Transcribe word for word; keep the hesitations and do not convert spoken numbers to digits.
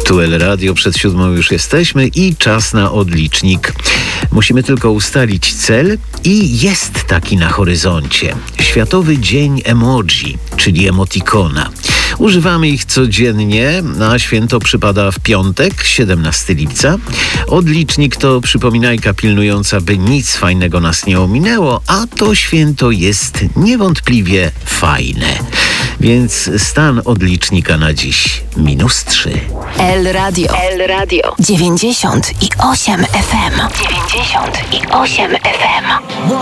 Tu El Radio, przed siódmą już jesteśmy i czas na odlicznik. Musimy tylko ustalić cel i jest taki na horyzoncie. Światowy Dzień Emoji, czyli emotikona. Używamy ich codziennie, a święto przypada w piątek, siedemnastego lipca. Odlicznik to przypominajka pilnująca, by nic fajnego nas nie ominęło, a to święto jest niewątpliwie fajne. Więc stan odlicznika na dziś minus trzy. El Radio. El Radio. dziewięćdziesiąt i osiem F M. dziewięćdziesiąt i osiem F M.